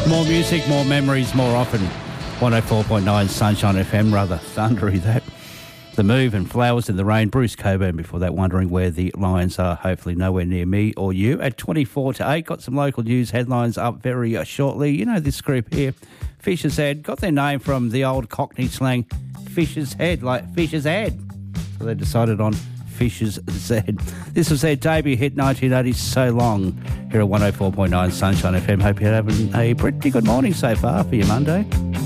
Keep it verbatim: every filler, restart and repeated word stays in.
More music, more memories, more often. one oh four point nine Sunshine F M, rather thundery that. The Move and Flowers in the Rain. Bruce Coburn before that, wondering where the Lions are. Hopefully nowhere near me or you. At twenty-four to eight, got some local news headlines up very uh, shortly. You know this group here, Fisher's Head, got their name from the old Cockney slang, Fisher's Head, like Fisher's Head. So they decided on Fisher's Z. This was their debut hit, nineteen eighty, So Long, here at one oh four point nine Sunshine F M. Hope you're having a pretty good morning so far for your Monday.